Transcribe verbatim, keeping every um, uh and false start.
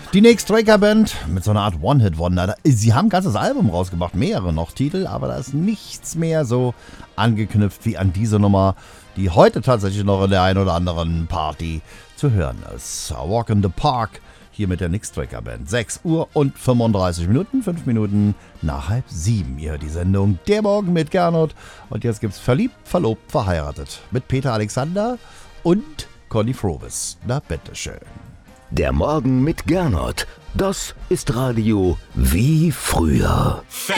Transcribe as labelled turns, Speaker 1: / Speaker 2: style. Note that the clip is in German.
Speaker 1: Die Nick Straker Band mit so einer Art One-Hit-Wonder. Sie haben ein ganzes Album rausgebracht, mehrere noch Titel, aber da ist nichts mehr so angeknüpft wie an diese Nummer, die heute tatsächlich noch in der einen oder anderen Party zu hören ist. Walk in the Park, hier mit der Nick Straker Band. sechs Uhr und fünfunddreißig Minuten, fünf Minuten nach halb sieben. Ihr hört die Sendung Der Morgen mit Gernot. Und jetzt gibt's Verliebt, Verlobt, Verheiratet mit Peter Alexander und Conny Frobis. Na, bitteschön.
Speaker 2: Der Morgen mit Gernot. Das ist Radio wie früher.